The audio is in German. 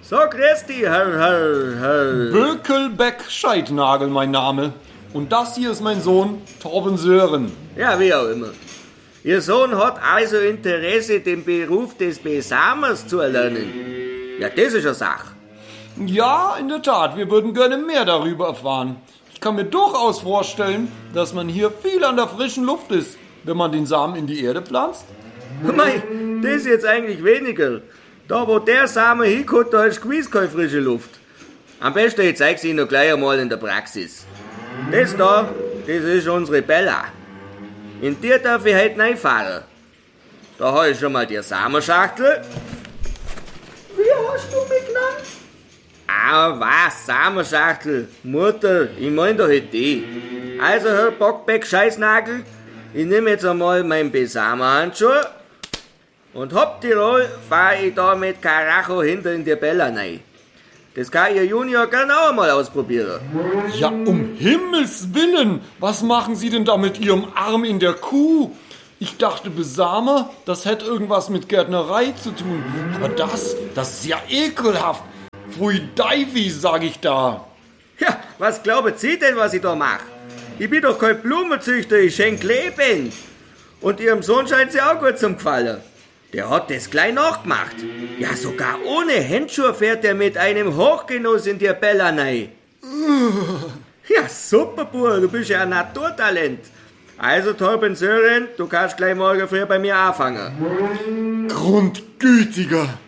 So, grüß dich, Herr. Bökelbeck-Scheidnagel mein Name. Und das hier ist mein Sohn, Torben Sören. Ja, wie auch immer. Ihr Sohn hat also Interesse, den Beruf des Besamers zu erlernen. Ja, das ist eine Sache. Ja, in der Tat, wir würden gerne mehr darüber erfahren. Ich kann mir durchaus vorstellen, dass man hier viel an der frischen Luft ist, wenn man den Samen in die Erde pflanzt. Mei, das ist jetzt eigentlich weniger. Da, wo der Samen hinkommt, da ist gewiss keine frische Luft. Am besten, ich zeig's Ihnen noch gleich einmal in der Praxis. Das da, das ist unsere Bella. In die darf ich heute reinfahren. Da habe ich schon mal die Samenschachtel. Wie hast du mich genannt? Ah, was? Samenschachtel? Mutter, ich mein doch nicht die. Also, Herr Bockbeck-Scheißnagel, ich nehme jetzt einmal meinen Besamerhandschuh und hopp die Roll fahre ich da mit Karacho hinter in die Bella rein. Das kann Ihr Junior gerne auch mal ausprobieren. Ja, um Himmels Willen, was machen Sie denn da mit Ihrem Arm in der Kuh? Ich dachte, Besamer, das hätte irgendwas mit Gärtnerei zu tun. Aber das ist ja ekelhaft. Pfui Deifi, sag ich da. Ja, was glauben Sie denn, was ich da mache? Ich bin doch kein Blumenzüchter, ich schenk Leben. Und Ihrem Sohn scheint sie auch gut zum Gefallen. Der hat das gleich nachgemacht. Ja, sogar ohne Handschuhe fährt er mit einem Hochgenuss in die Bella rein. Ja, super, Bub, du bist ja ein Naturtalent. Also, Torben Sören, du kannst gleich morgen früh bei mir anfangen. Grundgütiger.